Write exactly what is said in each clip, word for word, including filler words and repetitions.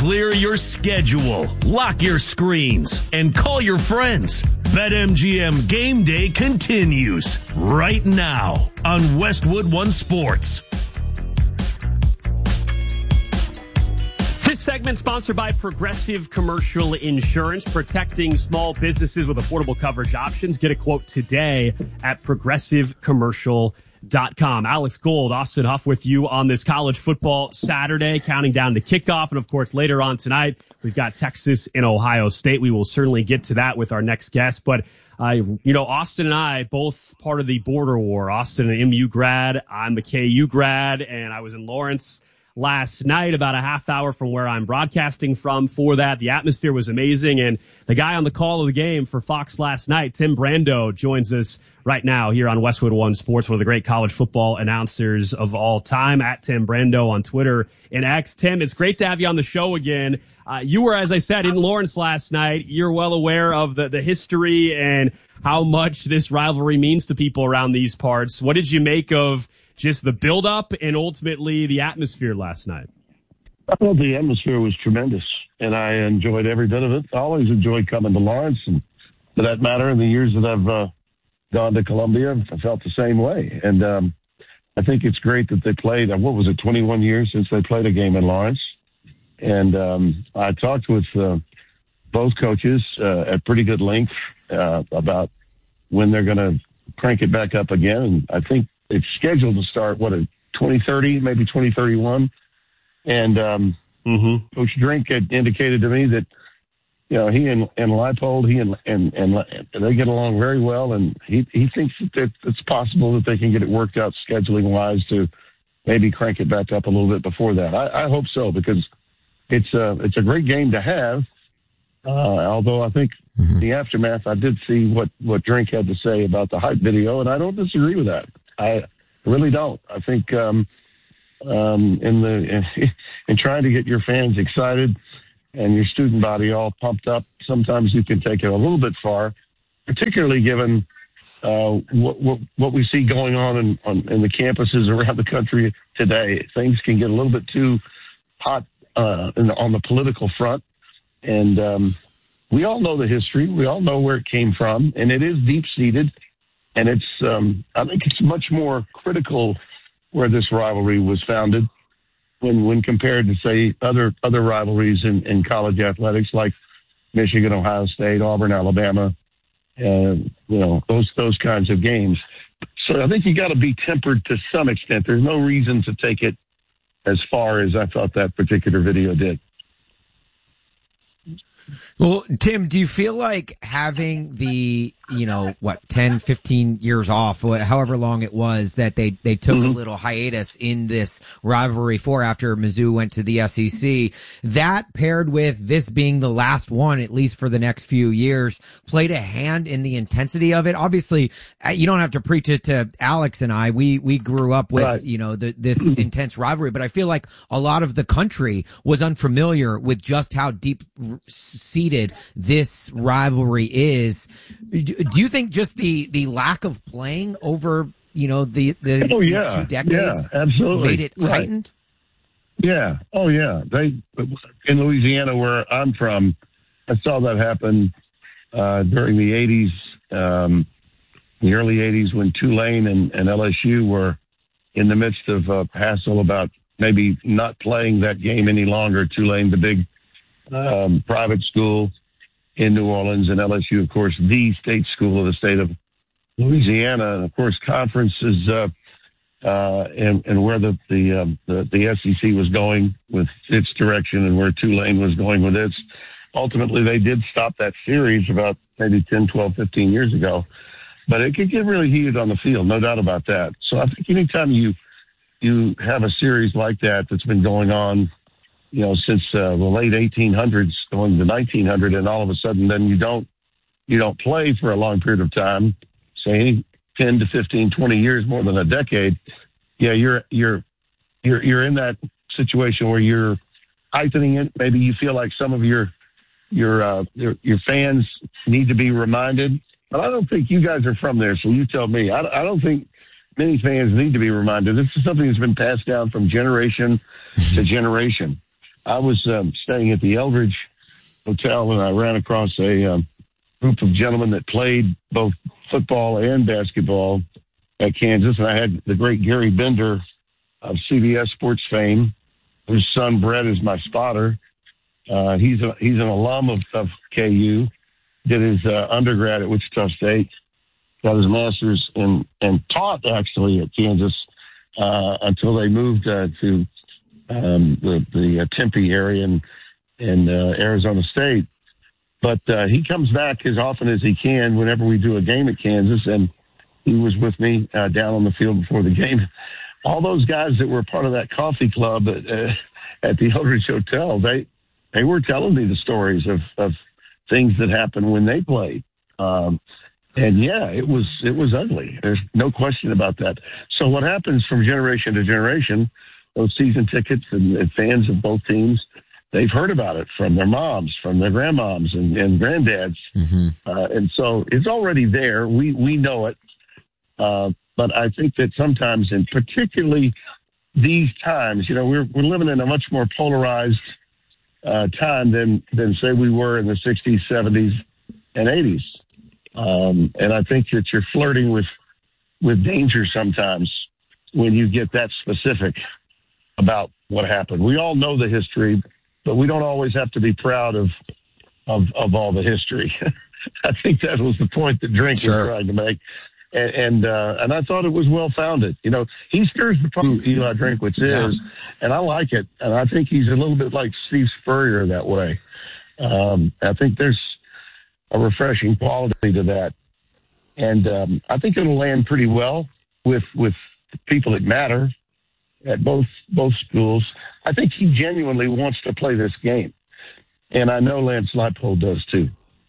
Clear your schedule, lock your screens, and call your friends. BetMGM Game Day continues right now on Westwood One Sports. This segment sponsored by Progressive Commercial Insurance, protecting small businesses with affordable coverage options. Get a quote today at progressive commercial dot com. Alex Gold, Austin Huff with you on this college football Saturday, counting down to kickoff. And of course, later on tonight, we've got Texas and Ohio State. We will certainly get to that with our next guest. But, uh, you know, Austin and I, both part of the border war. Austin, an M U grad. I'm a K U grad, and I was in Lawrence last night, about a half hour from where I'm broadcasting from for that. The atmosphere was amazing. And the guy on the call of the game for Fox last night, Tim Brando, joins us right now here on Westwood One Sports, one of the great college football announcers of all time, at Tim Brando on Twitter and X. Tim, it's great to have you on the show again. Uh, you were, as I said, in Lawrence last night. You're well aware of the, the history and how much this rivalry means to people around these parts. What did you make of just the build-up and ultimately the atmosphere last night? Well, the atmosphere was tremendous, and I enjoyed every bit of it. I always enjoyed coming to Lawrence, and for that matter, in the years that I've uh, gone to Columbia, I felt the same way. And um, I think it's great that they played, what was it, twenty-one years since they played a game in Lawrence. And um, I talked with uh, both coaches uh, at pretty good length uh, about when they're going to crank it back up again. And I think it's scheduled to start, what, a twenty thirty, maybe twenty thirty-one. And um, mm-hmm. Coach Drink had indicated to me that, you know, he and, and Leipold, he and, and, and they get along very well. And he, he thinks that it's possible that they can get it worked out scheduling-wise to maybe crank it back up a little bit before that. I, I hope so, because it's a, it's a great game to have. Uh, although I think mm-hmm. the aftermath, I did see what, what Drink had to say about the hype video, and I don't disagree with that. I really don't. I think um, um, in the in, in trying to get your fans excited and your student body all pumped up, sometimes you can take it a little bit far, particularly given uh, what, what what we see going on in, on in the campuses around the country today. Things can get a little bit too hot uh, in the, on the political front, and um, we all know the history. We all know where it came from, and it is deep-seated. And it's, um, I think it's much more critical where this rivalry was founded when, when compared to, say, other, other rivalries in, in college athletics like Michigan, Ohio State, Auburn, Alabama, and, you know, those, those kinds of games. So I think you got to be tempered to some extent. There's no reason to take it as far as I thought that particular video did. Well, Tim, do you feel like having the, you know, what, ten, fifteen years off, however long it was that they, they took mm-hmm. a little hiatus in this rivalry for after Mizzou went to the S E C, that paired with this being the last one, at least for the next few years, played a hand in the intensity of it? Obviously, you don't have to preach it to Alex and I. We, we grew up with, right. you know, the, this intense rivalry, but I feel like a lot of the country was unfamiliar with just how deep seated this rivalry is. Do you think just the, the lack of playing over, you know, the, the oh, these yeah. two decades yeah, absolutely. made it right. heightened? Yeah. Oh, yeah. They in Louisiana, where I'm from, I saw that happen uh, during the eighties, um, the early eighties, when Tulane and, and L S U were in the midst of a hassle about maybe not playing that game any longer. Tulane, the big um, private school in New Orleans, and L S U, of course, the state school of the state of Louisiana. And of course, conference is, uh, uh, and, and where the, the, um, the, the S E C was going with its direction and where Tulane was going with its. Ultimately, they did stop that series about maybe ten, twelve, fifteen years ago, but it could get really heated on the field. No doubt about that. So I think anytime you, you have a series like that, that's been going on, you know, since uh, the late eighteen hundreds going to nineteen hundred, and all of a sudden then you don't you don't play for a long period of time, say ten to fifteen, twenty years, more than a decade. Yeah, you're you're you're you're in that situation where you're heightening it. Maybe you feel like some of your your uh, your, your fans need to be reminded. But I don't think you guys are from there, so you tell me. I, I don't think many fans need to be reminded. This is something that's been passed down from generation to generation. I was um, staying at the Eldridge Hotel, and I ran across a um, group of gentlemen that played both football and basketball at Kansas, and I had the great Gary Bender of C B S Sports fame, whose son Brett is my spotter. Uh, he's a, he's an alum of, of K U, did his uh, undergrad at Wichita State, got his master's in, and taught actually at Kansas uh, until they moved uh, to um, the, the uh, Tempe area in, in uh, Arizona State. But uh, he comes back as often as he can whenever we do a game at Kansas, and he was with me uh, down on the field before the game. All those guys that were part of that coffee club at, uh, at the Eldridge Hotel, they they were telling me the stories of, of things that happened when they played. Um, and yeah, it was it was ugly. There's no question about that. So what happens from generation to generation, those season tickets and, and fans of both teams, they've heard about it from their moms, from their grandmoms and, and granddads. Mm-hmm. Uh, and so it's already there. We, we know it. Uh, but I think that sometimes, and particularly these times, you know, we're, we're living in a much more polarized uh, time than, than say we were in the sixties, seventies and eighties. Um, and I think that you're flirting with, with danger sometimes when you get that specific about what happened. We all know the history, but we don't always have to be proud of of, of all the history. I think that was the point that Drink sure. was trying to make. And and, uh, and I thought it was well-founded. You know, he stirs the pot, Eli Drinkwitz is, yeah. and I like it. And I think he's a little bit like Steve Spurrier that way. Um, I think there's a refreshing quality to that. And um, I think it'll land pretty well with with people that matter at both both schools. I think he genuinely wants to play this game. And I know Lance Leipold does too.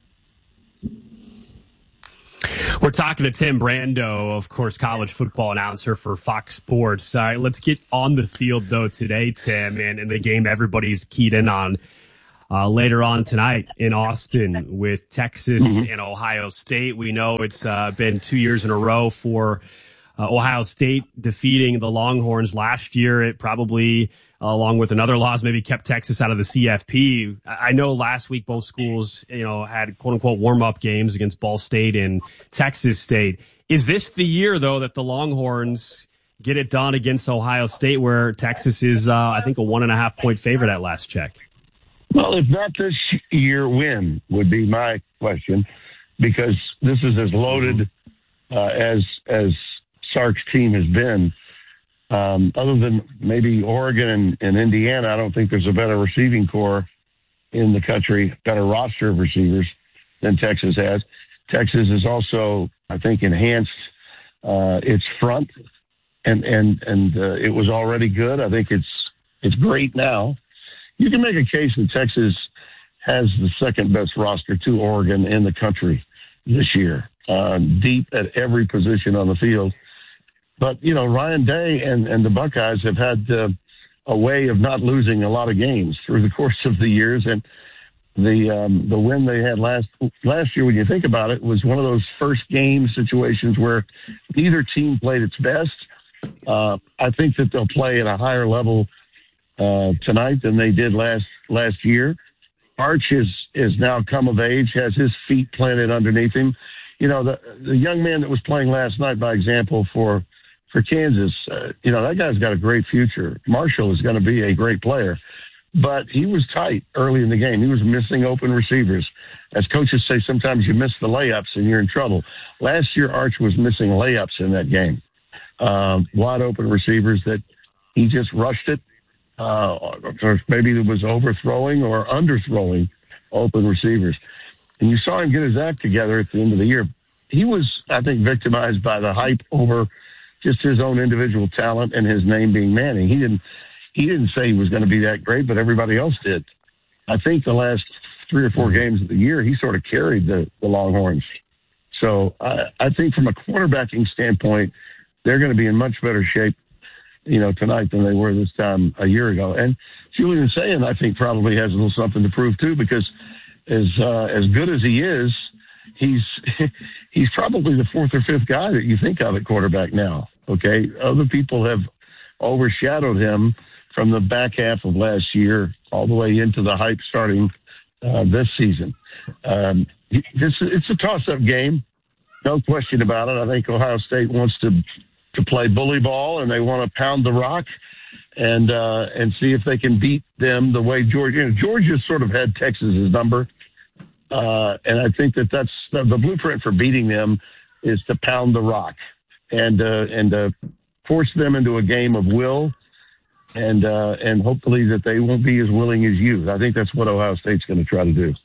We're talking to Tim Brando, of course, college football announcer for Fox Sports. All right, let's get on the field, though, today, Tim, and in the game everybody's keyed in on uh, later on tonight in Austin with Texas mm-hmm. and Ohio State. We know it's uh, been two years in a row for Uh, Ohio State defeating the Longhorns last year. It probably, uh, along with another loss, maybe kept Texas out of the C F P. I know last week both schools, you know, had quote unquote warm up games against Ball State and Texas State. Is this the year though that the Longhorns get it done against Ohio State, where Texas is, uh, I think, a one and a half point favorite at last check? Well, if not this year, when would be my question, because this is as loaded uh, as as. Sark's team has been. Um, other than maybe Oregon and, and Indiana, I don't think there's a better receiving core in the country, better roster of receivers than Texas has. Texas has also, I think, enhanced uh, its front, and and and uh, it was already good. I think it's it's great now. You can make a case that Texas has the second best roster to Oregon in the country this year, uh, deep at every position on the field. But, you know, Ryan Day and, and the Buckeyes have had uh, a way of not losing a lot of games through the course of the years. And the um, the win they had last last year, when you think about it, was one of those first game situations where neither team played its best. Uh, I think that they'll play at a higher level uh, tonight than they did last last year. Arch is, is now come of age, has his feet planted underneath him. You know, the, the young man that was playing last night, by example, for For Kansas, uh, you know, that guy's got a great future. Marshall is going to be a great player, but he was tight early in the game. He was missing open receivers. As coaches say, sometimes you miss the layups and you're in trouble. Last year, Arch was missing layups in that game. Um, wide open receivers that he just rushed it. Uh, or maybe it was overthrowing or underthrowing open receivers. And you saw him get his act together at the end of the year. He was, I think, victimized by the hype over just his own individual talent and his name being Manning. He didn't, he didn't say he was going to be that great, but everybody else did. I think the last three or four games of the year, he sort of carried the, the Longhorns. So I, I think from a quarterbacking standpoint, they're going to be in much better shape, you know, tonight than they were this time a year ago. And Julian Sayin, I think, probably has a little something to prove too, because as, uh, as good as he is, he's, he's probably the fourth or fifth guy that you think of at quarterback now. Okay. Other people have overshadowed him from the back half of last year all the way into the hype starting uh, this season. Um, this, it's a toss-up game, no question about it. I think Ohio State wants to to play bully ball, and they want to pound the rock and uh, and see if they can beat them the way Georgia. You know, Georgia sort of had Texas's number, uh, and I think that that's the, the blueprint for beating them is to pound the rock and uh, and uh, force them into a game of will, and uh, and hopefully that they won't be as willing as you. I think that's what Ohio State's going to try to do.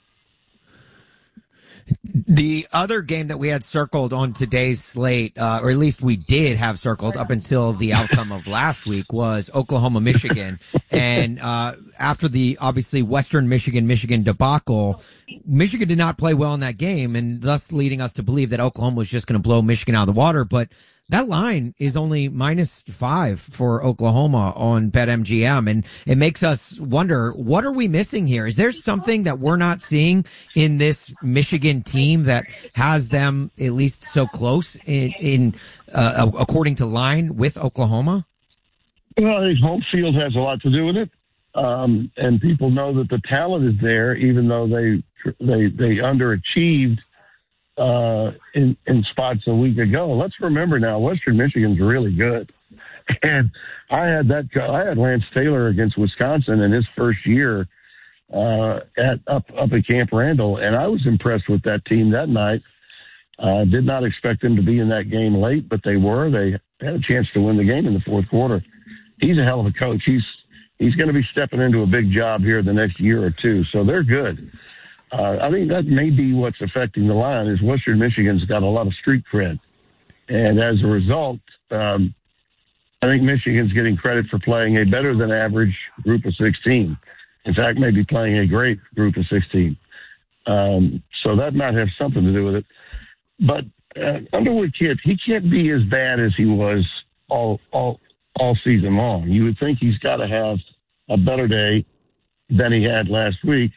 The other game that we had circled on today's slate, uh, or at least we did have circled up until the outcome of last week, was Oklahoma, Michigan. And uh, after the, obviously, Western Michigan, Michigan debacle, Michigan did not play well in that game, and thus leading us to believe that Oklahoma was just going to blow Michigan out of the water. But that line is only minus five for Oklahoma on BetMGM, and it makes us wonder, what are we missing here? Is there something that we're not seeing in this Michigan team that has them at least so close in, in uh, according to line with Oklahoma? Well, I think home field has a lot to do with it, um, and people know that the talent is there, even though they they they underachieved Uh, in, in spots a week ago. Let's remember now, Western Michigan's really good. And I had that, I had Lance Taylor against Wisconsin in his first year, uh, at up, up at Camp Randall. And I was impressed with that team that night. Uh, did not expect them to be in that game late, but they were. They had a chance to win the game in the fourth quarter. He's a hell of a coach. He's, he's going to be stepping into a big job here the next year or two. So they're good. Uh, I think that may be what's affecting the line is Western Michigan's got a lot of street cred. And as a result, um, I think Michigan's getting credit for playing a better than average group of sixteen. In fact, maybe playing a great group of sixteen. Um, so that might have something to do with it. But uh, Underwood kid, he can't be as bad as he was all, all, all season long. You would think he's got to have a better day than he had last week.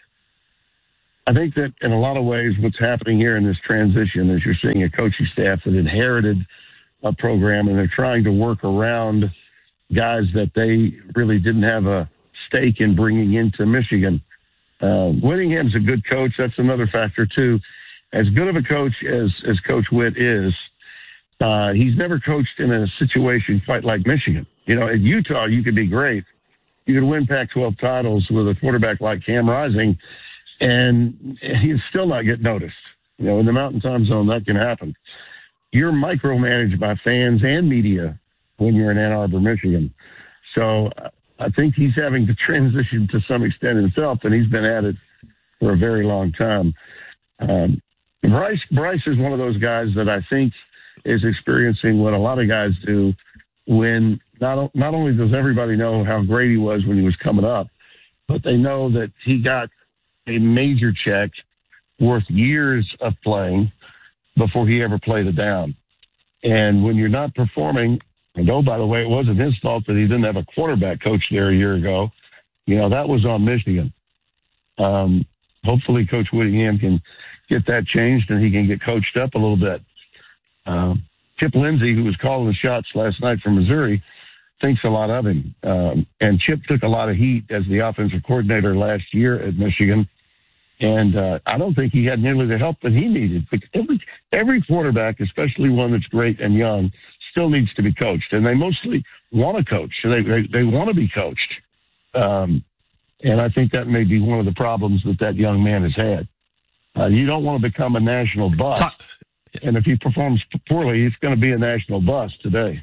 I think that in a lot of ways what's happening here in this transition is you're seeing a coaching staff that inherited a program and they're trying to work around guys that they really didn't have a stake in bringing into Michigan. Uh, Whittingham's a good coach. That's another factor, too. As good of a coach as, as Coach Witt is, uh, he's never coached in a situation quite like Michigan. You know, at Utah, you could be great. You could win Pac twelve titles with a quarterback like Cam Rising, and he'd still not get noticed. You know, in the Mountain Time Zone, that can happen. You're micromanaged by fans and media when you're in Ann Arbor, Michigan. So I think he's having to transition to some extent himself, and he's been at it for a very long time. Um, Bryce, Bryce is one of those guys that I think is experiencing what a lot of guys do when not, not only does everybody know how great he was when he was coming up, but they know that he got a major check worth years of playing before he ever played it down. And when you're not performing, and oh, by the way, it wasn't his fault that he didn't have a quarterback coach there a year ago. You know, that was on Michigan. Um, hopefully Coach Whittingham can get that changed and he can get coached up a little bit. Um, Chip Lindsey, who was calling the shots last night from Missouri, thinks a lot of him. Um, and Chip took a lot of heat as the offensive coordinator last year at Michigan. And uh, I don't think he had nearly the help that he needed. But every, every quarterback, especially one that's great and young, still needs to be coached. And they mostly want to coach. They, they, they want to be coached. Um, and I think that may be one of the problems that that young man has had. Uh, you don't want to become a national bust. And if he performs poorly, he's going to be a national bust today.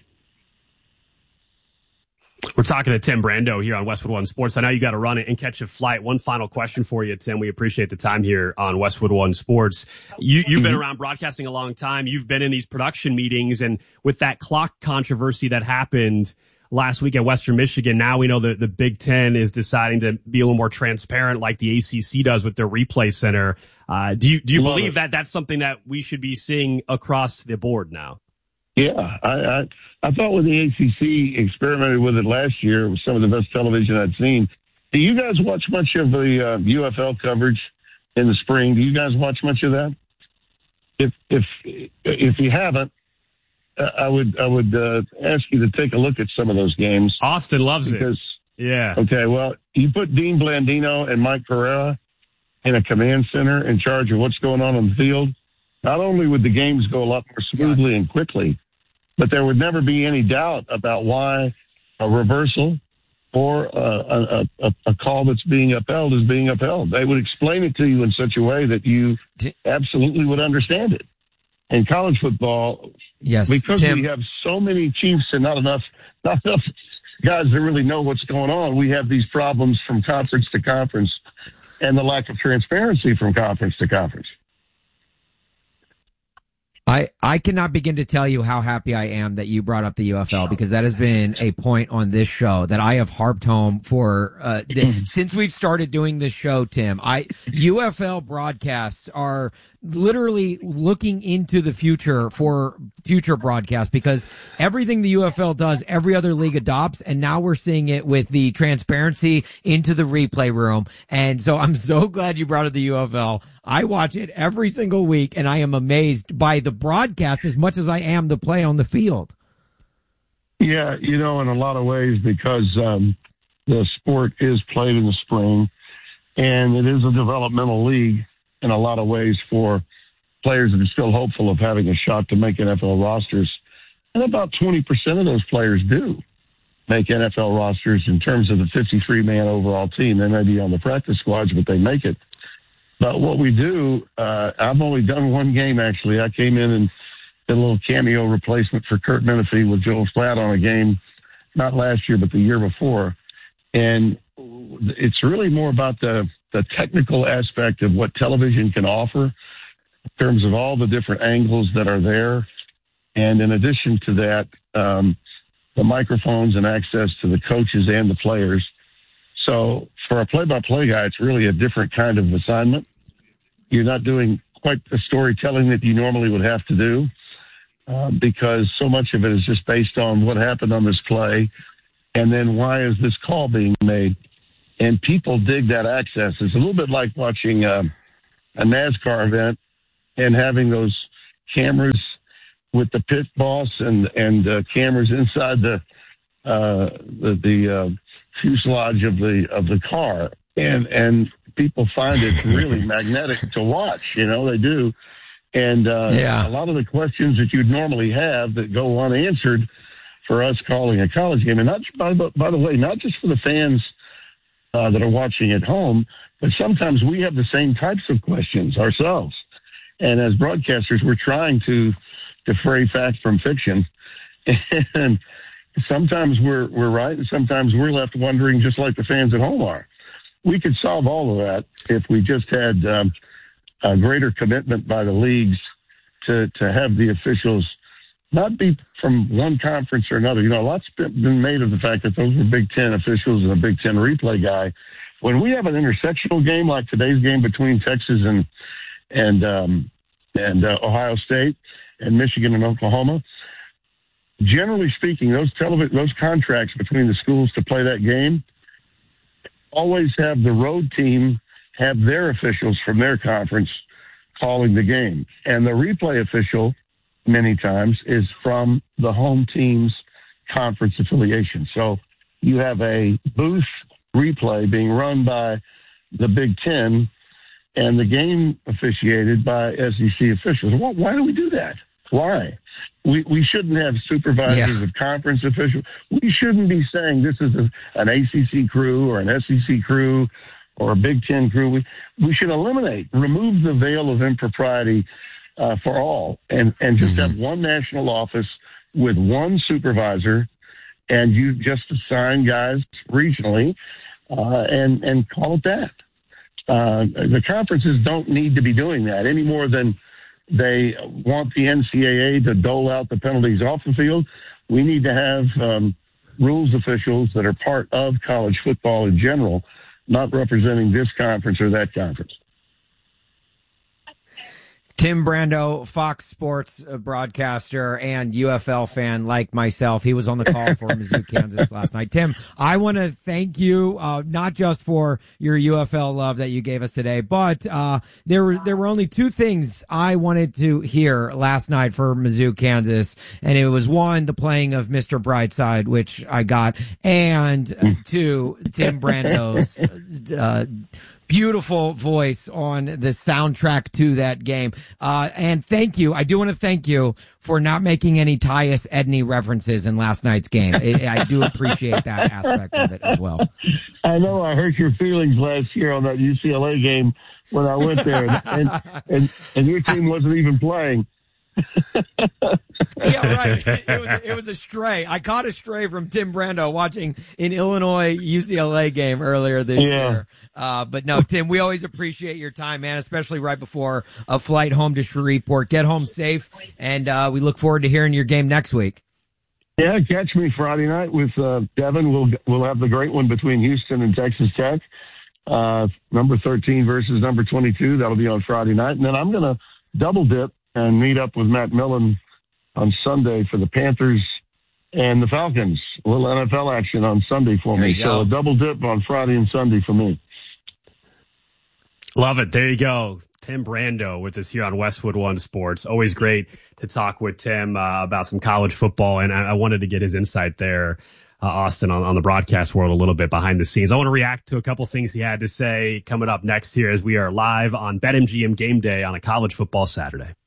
We're talking to Tim Brando here on Westwood One Sports. I know you got to run it and catch a flight. One final question for you, Tim. We appreciate the time here on Westwood One Sports. You, you've been around broadcasting a long time. You've been in these production meetings, and with that clock controversy that happened last week at Western Michigan, now we know that the Big Ten is deciding to be a little more transparent like the A C C does with their replay center. Uh, do you, do you believe it. that that's something that we should be seeing across the board now? Yeah, I, I I thought when the A C C experimented with it last year, it was some of the best television I'd seen. Do you guys watch much of the uh, U F L coverage in the spring? Do you guys watch much of that? If if if you haven't, I would I would uh, ask you to take a look at some of those games. Austin loves because, Yeah. Okay, well, you put Dean Blandino and Mike Pereira in a command center in charge of what's going on on the field. Not only would the games go a lot more smoothly yes. and quickly, but there would never be any doubt about why a reversal or a, a, a, a call that's being upheld is being upheld. They would explain it to you in such a way that you absolutely would understand it. In college football, yes, because Tim. we have so many chiefs and not enough, not enough guys that really know what's going on, we have these problems from conference to conference and the lack of transparency from conference to conference. I, I cannot begin to tell you how happy I am that you brought up the U F L, because that has been a point on this show that I have harped home for uh, th- since we've started doing this show, Tim. I U F L broadcasts are literally looking into the future for future broadcasts, because everything the U F L does, every other league adopts, and now we're seeing it with the transparency into the replay room. And so I'm so glad you brought up the U F L. I watch it every single week, and I am amazed by the broadcast as much as I am the play on the field. Yeah, you know, in a lot of ways, because um, the sport is played in the spring, and it is a developmental league in a lot of ways for players that are still hopeful of having a shot to make N F L rosters. And about twenty percent of those players do make N F L rosters in terms of the fifty-three man overall team. They may be on the practice squads, but they make it. But what we do, uh, I've only done one game, actually. I came in and did a little cameo replacement for Kurt Menefee with Joel Klatt on a game, not last year, but the year before. And it's really more about the, the technical aspect of what television can offer in terms of all the different angles that are there. And in addition to that, um, the microphones and access to the coaches and the players. So for a play-by-play guy, it's really a different kind of assignment. You're not doing quite the storytelling that you normally would have to do uh, because so much of it is just based on what happened on this play and then why is this call being made. And people dig that access. It's a little bit like watching uh, a NASCAR event and having those cameras with the pit boss and, and uh, cameras inside the uh, the, the uh, fuselage of the of the car, and and people find it really magnetic to watch. You know, they do, and uh, yeah. a lot of the questions that you'd normally have that go unanswered for us calling a college game, and not by, by the way, not just for the fans uh, that are watching at home, but sometimes we have the same types of questions ourselves, and as broadcasters, we're trying to defray fact from fiction, and sometimes we're we're right, and sometimes we're left wondering, just like the fans at home are. We could solve all of that if we just had um, a greater commitment by the leagues to to have the officials not be from one conference or another. You know, a lot's been made of the fact that those were Big Ten officials and a Big Ten replay guy. When we have an intersectional game like today's game between Texas and and um, and uh, Ohio State and Michigan and Oklahoma, generally speaking, those television, those contracts between the schools to play that game always have the road team have their officials from their conference calling the game. And the replay official, many times, is from the home team's conference affiliation. So you have a booth replay being run by the Big Ten and the game officiated by S E C officials. Well, why do we do that? Why? We we shouldn't have supervisors yeah. of conference officials. We shouldn't be saying this is a, an A C C crew or an S E C crew or a Big Ten crew. We we should eliminate, remove the veil of impropriety uh, for all, and and just mm-hmm. have one national office with one supervisor, and you just assign guys regionally, uh, and and call it that. Uh, the conferences don't need to be doing that any more than they want the N C double A to dole out the penalties off the field. We need to have um, rules officials that are part of college football in general, not representing this conference or that conference. Tim Brando, Fox Sports broadcaster and U F L fan like myself. He was on the call for Mizzou, Kansas last night. Tim, I want to thank you, uh, not just for your U F L love that you gave us today, but, uh, there were, there were only two things I wanted to hear last night for Mizzou, Kansas. And it was one, the playing of Mister Brightside, which I got, and uh, two, Tim Brando's, uh, beautiful voice on the soundtrack to that game. Uh, and thank you. I do want to thank you for not making any Tyus Edney references in last night's game. I, I do appreciate that aspect of it as well. I know I hurt your feelings last year on that U C L A game when I went there, and, and, and, and your team wasn't even playing. Yeah, right. It, it was it was a stray. I caught a stray from Tim Brando watching an Illinois U C L A game earlier this yeah. year. Uh, but no, Tim, we always appreciate your time, man, especially right before a flight home to Shreveport. Get home safe, and uh, we look forward to hearing your game next week. Yeah, catch me Friday night with uh, Devin. We'll we'll have the great one between Houston and Texas Tech. Uh, number thirteen versus number twenty-two. That'll be on Friday night, and then I'm gonna double dip and meet up with Matt Millen on Sunday for the Panthers and the Falcons. A little N F L action on Sunday for There me. you So go. a double dip on Friday and Sunday for me. Love it. There you go. Tim Brando with us here on Westwood One Sports. Always great to talk with Tim uh, about some college football, and I, I wanted to get his insight there, uh, Austin, on, on the broadcast world a little bit behind the scenes. I want to react to a couple things he had to say coming up next here as we are live on BetMGM Game Day on a college football Saturday.